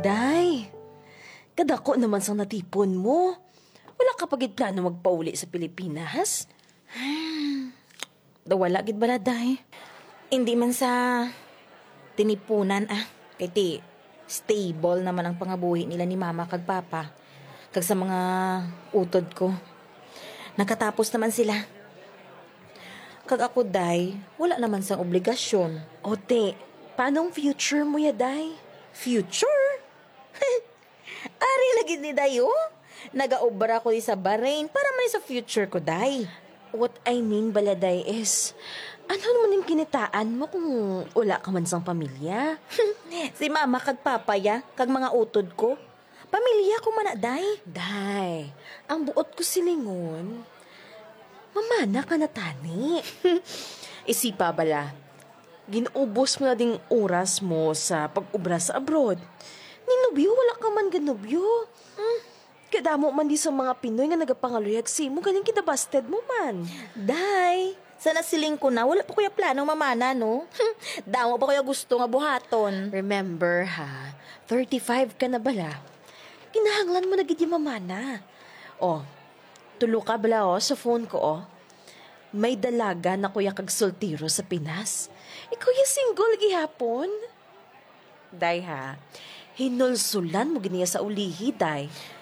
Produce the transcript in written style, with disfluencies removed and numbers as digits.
Day, kadako naman sang natipon mo. Wala ka pagid plano magpauli sa Pilipinas? Wala gid bala, day. Hindi man sa tinipunan kay ti stable naman ang pangabuhi nila ni mama kag papa. Kag sa mga utod ko. Nakatapos naman sila. Kag ako, day, wala naman sang obligasyon. Ote, paanong future mo ya, Day? Future? Ari lagi ni dayo. Nagaobra ko sa Bahrain para man sa future ko, day. What I mean, baladay, is, ano naman yung kinitaan mo kung wala ka man sang pamilya? Si mama kag papa ya, kag mga utod ko. Pamilya ko man na, day. Day, ang buot ko silingon, mamana ka na tani. Isipa bala, ginubos mo na ding oras mo sa pag-ubra sa abroad. Ninubyo, wala ka man ganubyo. Kadamo man di sa mga Pinoy nga nagapangaluyag si mo, galing kinabasted mo man. Day, sa nasiling ko na, wala pa kuya planong mamana, no? Damo pa kuya gusto nga buhaton. Remember ha, 35 ka na bala. Kinahanglan mo na gid yung mamana. Oh, tulo ka bala sa phone ko May dalaga na kuya kag soltiro sa Pinas. Ikaw yung single gihapon. Day ha, hinulsulan mo giniya sa ulihi, day.